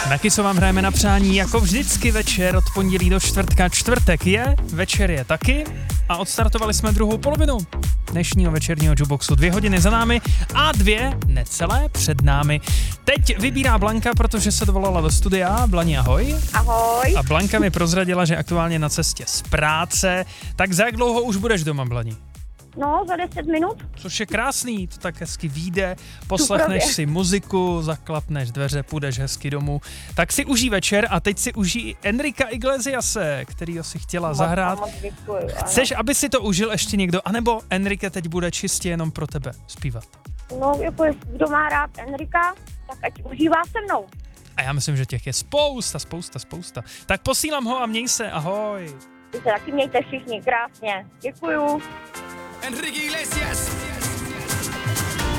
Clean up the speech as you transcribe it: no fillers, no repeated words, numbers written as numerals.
Na Kissu vám hrajeme na přání jako vždycky večer od pondělí do čtvrtka. Čtvrtek je, večer je taky a odstartovali jsme druhou polovinu dnešního večerního Jukeboxu. 2 hodiny za námi a 2 necelé před námi. Teď vybírá Blanka, protože se dovolala do studia. Blani, ahoj. Ahoj. A Blanka mi prozradila, že aktuálně na cestě z práce. Tak za jak dlouho už budeš doma, Blani? No, za 10 minut. Což je krásný, to tak hezky vyjde, poslechneš si muziku, zaklapneš dveře, půjdeš hezky domů. Tak si užij večer a teď si užij Enrika Iglesiase, kterýho si chtěla zahrát. Děkuju, Chceš, aby si to užil ještě někdo, anebo Enrique teď bude čistě jenom pro tebe zpívat? No, jako kdo má rád Enrika, tak ať užívá se mnou. A já myslím, že těch je spousta. Tak posílám ho a měj se, ahoj. Vy se taky mějte všichni krásně. Děkuju. Enrique Iglesias.